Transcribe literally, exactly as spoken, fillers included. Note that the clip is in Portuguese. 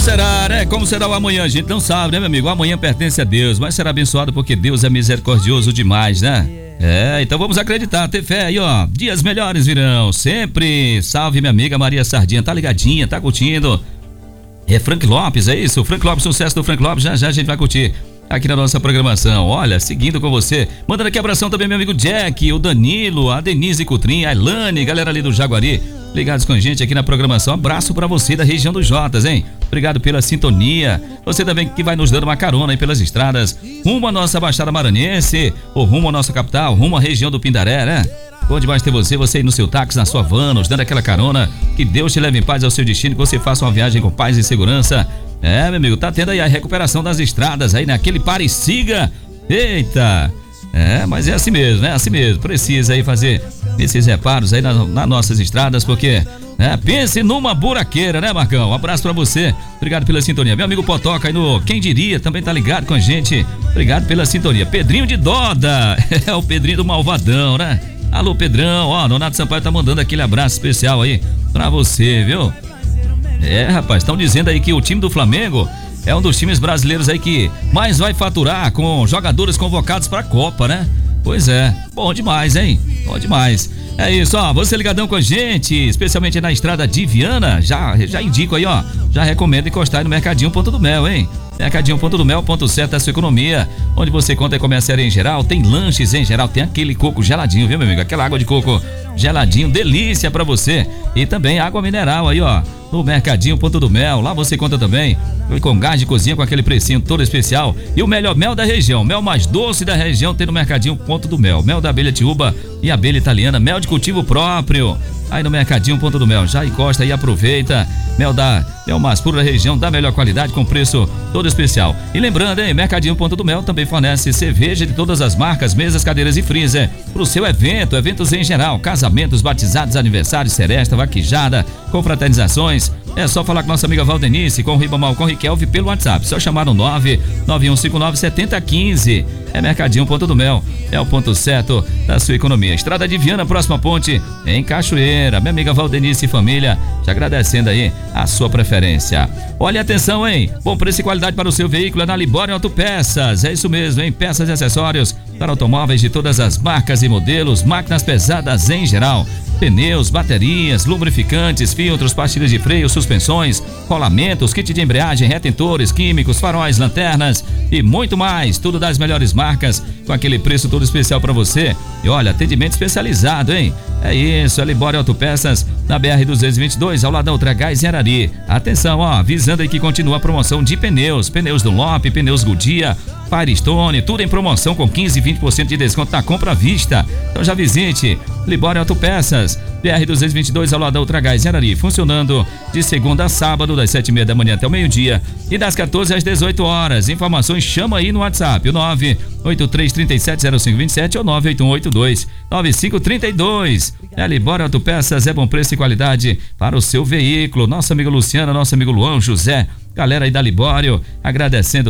será, né? Como será o amanhã? A gente não sabe, né, meu amigo? O amanhã pertence a Deus, mas será abençoado porque Deus é misericordioso demais, né? É, então vamos acreditar, ter fé aí, ó. Dias melhores virão, sempre. Salve, minha amiga Maria Sardinha, tá ligadinha, tá curtindo. É Frank Lopes, é isso? Frank Lopes, sucesso do Frank Lopes, já já a gente vai curtir aqui na nossa programação. Olha, seguindo com você, mandando aqui abração também meu amigo Jack, o Danilo, a Denise Cutrim, a Elane, galera ali do Jaguari, ligados com a gente aqui na programação. Abraço pra você da região dos Jotas, hein? Obrigado pela sintonia. Você também que vai nos dando uma carona aí pelas estradas, rumo à nossa Baixada Maranhense, ou rumo à nossa capital, rumo à região do Pindaré, né? Bom demais ter você, você aí no seu táxi, na sua van, nos dando aquela carona. Que Deus te leve em paz ao seu destino, que você faça uma viagem com paz e segurança. É, meu amigo, tá tendo aí a recuperação das estradas aí naquele pare e siga. Eita! É, mas é assim mesmo, né? Assim mesmo. Precisa aí fazer esses reparos aí na, nas nossas estradas, porque, né? Pense numa buraqueira, né, Marcão? Um abraço pra você. Obrigado pela sintonia. Meu amigo Potoca aí no Quem Diria também tá ligado com a gente. Obrigado pela sintonia. Pedrinho de Doda. É o Pedrinho do Malvadão, né? Alô, Pedrão. Ó, Nonato Sampaio tá mandando aquele abraço especial aí pra você, viu? É, rapaz, estão dizendo aí que o time do Flamengo é um dos times brasileiros aí que mais vai faturar com jogadores convocados pra Copa, né? Pois é, bom demais, hein? Bom demais. É isso, ó, você ligadão com a gente, especialmente na estrada de Viana, já, já indico aí, ó, já recomendo encostar aí no Mercadinho Ponto do Mel, hein? Mercadinho Ponto do Mel, ponto certo da sua economia, onde você conta e comerciária em geral, tem lanches em geral, tem aquele coco geladinho, viu, meu amigo? Aquela água de coco geladinho, delícia pra você. E também água mineral aí, ó, no Mercadinho Ponto do Mel. Lá você conta também com gás de cozinha com aquele precinho todo especial. E o melhor mel da região, mel mais doce da região tem no Mercadinho Ponto do Mel. Mel da abelha tiúba e abelha italiana, mel de cultivo próprio. Aí no Mercadinho Ponto do Mel, já encosta e aproveita. Mel da mel mais puro da região, da melhor qualidade, com preço todo especial. E lembrando, hein, Mercadinho Ponto do Mel também fornece cerveja de todas as marcas, mesas, cadeiras e freezer pro seu evento, eventos em geral, casamentos, batizados, aniversários, seresta, vaquejada, confraternizações. É só falar com nossa amiga Valdenice, com o Ribamar, com o Riquelme pelo WhatsApp. Só chamar no nove nove um cinco nove sete zero um cinco. É Mercadinho Ponto do Mel, é o ponto certo da sua economia. Estrada de Viana, próxima ponte, em Cachoeira. Minha amiga Valdenice e família, te agradecendo aí a sua preferência. Olha, atenção, hein? Bom preço e qualidade para o seu veículo é na Libório Autopeças. É isso mesmo, hein? Peças e acessórios para automóveis de todas as marcas e modelos, máquinas pesadas em geral. Pneus, baterias, lubrificantes, filtros, pastilhas de freio, suspensões, rolamentos, kit de embreagem, retentores, químicos, faróis, lanternas e muito mais. Tudo das melhores marcas, com aquele preço todo especial para você. E olha, atendimento especializado, hein? É isso, é Libório Autopeças, na B R duzentos e vinte e dois, ao lado da Ultragás em Arari. Atenção, ó, avisando aí que continua a promoção de pneus, pneus Dunlop, pneus Goodyear, Firestone, tudo em promoção com quinze e vinte por cento de desconto na compra à vista. Então já visite Libório Autopeças, B R duzentos e vinte e dois, ao lado da Ultragás em Arari, funcionando de segunda a sábado, das sete e meia da manhã até o meio-dia e das quatorze às dezoito horas. Informações, chama aí no WhatsApp, o nove oito três três sete zero cinco dois sete ou nove oito um oito dois nove cinco três dois. É Libório Autopeças, é bom preço e qualidade para o seu veículo. Nosso amigo Luciano, nosso amigo Luan, José, galera aí da Libório, agradecendo